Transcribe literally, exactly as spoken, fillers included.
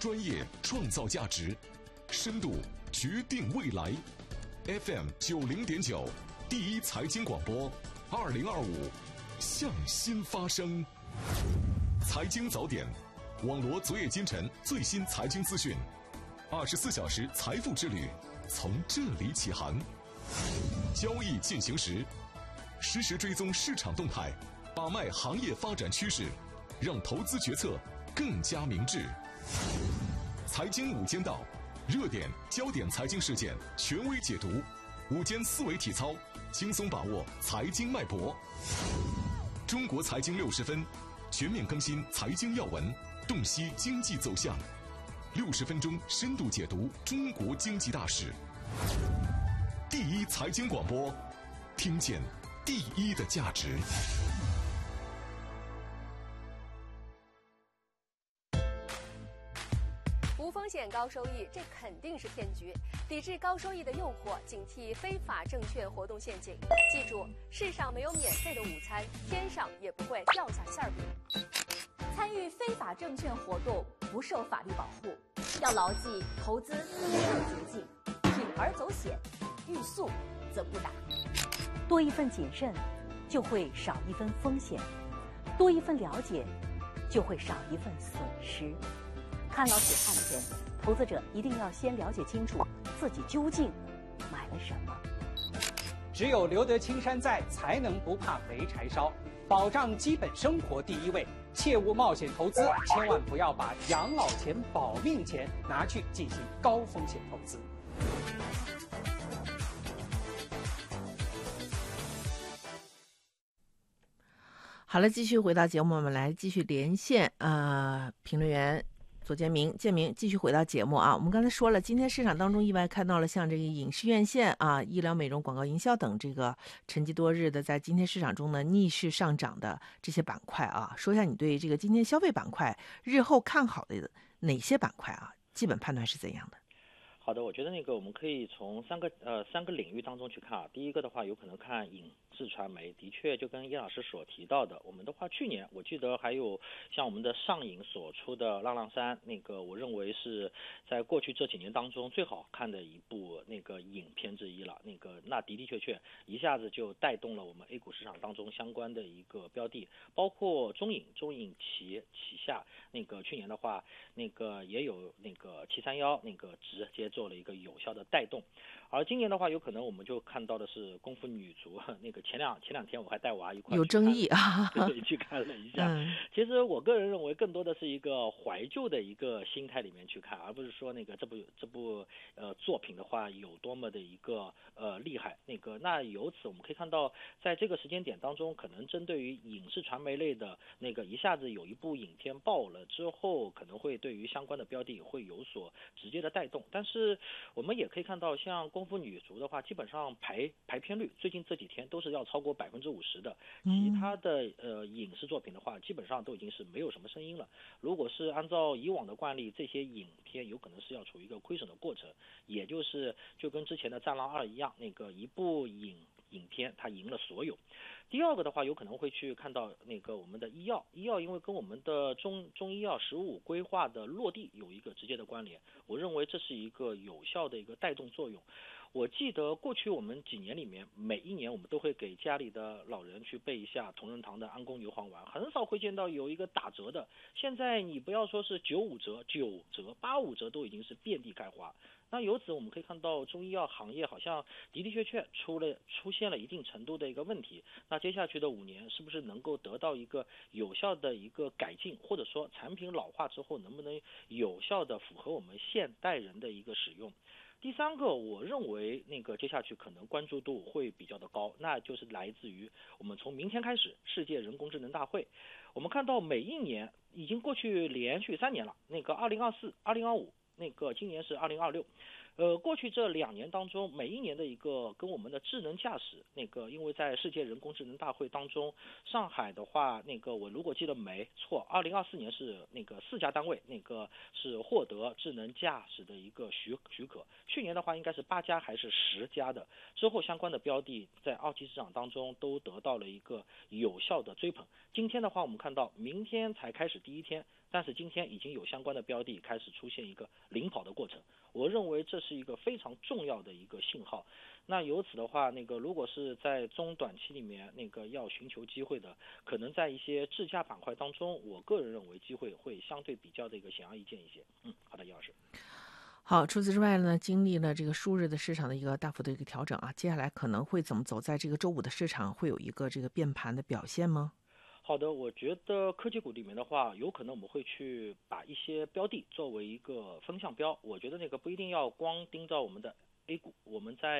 专业创造价值，深度决定未来。F M 九零点九，第一财经广播，二零二五向新发声。财经早点，网罗昨夜今晨最新财经资讯，二十四小时财富之旅从这里起航。交易进行时，实时追踪市场动态，把脉行业发展趋势，让投资决策更加明智。财经午间道，热点焦点财经事件权威解读，午间思维体操，轻松把握财经脉搏。中国财经六十分，全面更新财经要闻，洞悉经济走向。六十分钟深度解读中国经济大事。第一财经广播，听见第一的价值。 无风险高收益，这肯定是骗局。抵制高收益的诱惑，警惕非法证券活动陷阱。记住，世上没有免费的午餐，天上也不会掉下馅饼。 参与非法证券活动不受法律保护，要牢记投资多个捷径，铤而走险，欲速则不达。 多一份谨慎，就会少一分风险；多一份了解，就会少一份损失。看牢解看前，投资者一定要先了解清楚自己究竟买了什么。 只有留得青山在，才能不怕没柴烧。保障基本生活第一位，切勿冒险投资，千万不要把养老钱、保命钱拿去进行高风险投资。 好了，继续回到节目，我们来继续连线啊、呃，评论员左建明，建明继续回到节目啊。我们刚才说了，今天市场当中意外看到了像这个影视院线啊、医疗美容、广告营销等这个沉寂多日的，在今天市场中呢逆势上涨的这些板块啊。说一下你对这个今天消费板块日后看好的哪些板块啊？基本判断是怎样的？ 好的，我觉得那个我们可以从三个呃三个领域当中去看啊。第一个的话，有可能看影视传媒，的确就跟叶老师所提到的，我们的话去年我记得还有像我们的上影所出的《浪浪三》，那个我认为是在过去这几年当中最好看的一部那个影片之一了。那个那的的确确一下子就带动了我们 A 股市场当中相关的一个标的，包括中影，中影旗旗下那个去年的话，那个也有那个七三幺那个直接做了一个有效的带动。而今年的话，有可能我们就看到的是功夫女足，那个前两前两天我还带娃一块有争议啊， 对，去看了一下。嗯、其实我个人认为，更多的是一个怀旧的一个心态里面去看，而不是说那个这部这部呃作品的话有多么的一个呃厉害。那个那由此我们可以看到，在这个时间点当中，可能针对于影视传媒类的那个一下子有一部影片爆了之后，可能会对于相关的标的会有所直接的带动。但是我们也可以看到，像功夫女足的话，基本上排排片率最近这几天都是要超过百分之五十的，其他的呃影视作品的话，基本上都已经是没有什么声音了。如果是按照以往的惯例，这些影片有可能是要处于一个亏损的过程，也就是就跟之前的《战狼二》一样，那个一部影影片它赢了所有。第二个的话，有可能会去看到那个我们的医药，医药因为跟我们的中中医药十五规划的落地有一个直接的关联，我认为这是一个有效的一个带动作用。我记得过去我们几年里面，每一年我们都会给家里的老人去备一下同仁堂的安宫牛黄丸，很少会见到有一个打折的。现在你不要说是九五折、九折、八五折，都已经是遍地开花。那由此我们可以看到，中医药行业好像的的确确出了出现了一定程度的一个问题。那接下去的五年，是不是能够得到一个有效的一个改进，或者说产品老化之后，能不能有效的符合我们现代人的一个使用？第三个，我认为那个接下去可能关注度会比较的高，那就是来自于我们从明天开始世界人工智能大会。我们看到每一年已经过去连续三年了，那个二零二四、二零二五，那个今年是二零二六。呃，过去这两年当中，每一年的一个跟我们的智能驾驶那个，因为在世界人工智能大会当中，上海的话，那个我如果记得没错，二零二四年是那个四家单位那个是获得智能驾驶的一个许许可，去年的话应该是八家还是十家的，之后相关的标的在二级市场当中都得到了一个有效的追捧。今天的话，我们看到明天才开始第一天。 但是今天已经有相关的标的开始出现一个领跑的过程，我认为这是一个非常重要的一个信号。那由此的话，那个如果是在中短期里面那个要寻求机会的，可能在一些质价板块当中，我个人认为机会会相对比较的一个显而易见一些。嗯，好的，叶老师。 好，除此之外呢，经历了这个数日的市场的一个大幅的一个调整啊，接下来可能会怎么走？在这个周五的市场会有一个这个变盘的表现吗？ 好的，我觉得科技股里面的话，有可能我们会去把一些标的作为一个风向标，我觉得那个不一定要光盯着我们的A 股，我们在